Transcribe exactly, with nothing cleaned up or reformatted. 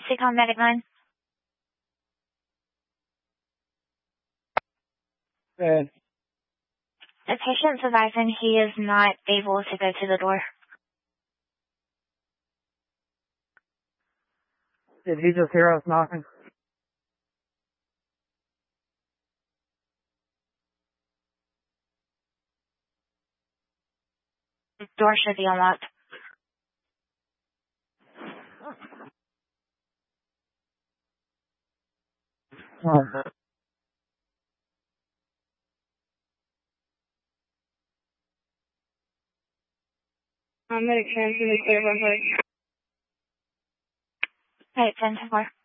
Seacom Medic nine. Good. The patient's advising he is not able to go to the door. Did he just hear us knocking? The door should be unlocked. Oh. I'm medic transfer to clear one place. Right, ten to four.